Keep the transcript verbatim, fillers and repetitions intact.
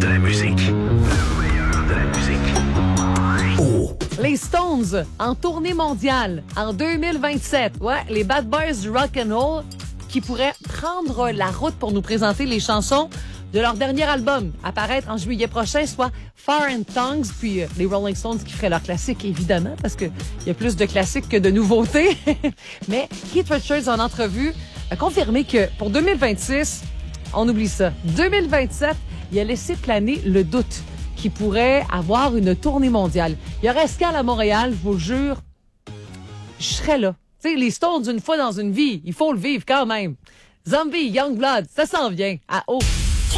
de la musique. Le meilleur de la musique. Oh. Les Stones en tournée mondiale en deux mille vingt-sept. Ouais, les Bad Boys du rock and roll qui pourraient prendre la route pour nous présenter les chansons de leur dernier album, apparaître en juillet prochain, soit Far and Tongues, puis euh, les Rolling Stones qui feraient leur classique, évidemment, parce que il y a plus de classiques que de nouveautés. Mais Keith Richards, en entrevue, a confirmé que pour deux mille vingt-six, on oublie ça. deux mille vingt-sept, il a laissé planer le doute qu'il pourrait avoir une tournée mondiale. Il y aurait escale à Montréal, je vous le jure, je serais là. Tu sais, les Stones, une fois dans une vie, il faut le vivre quand même. Zombie, Youngblood, ça s'en vient à haut.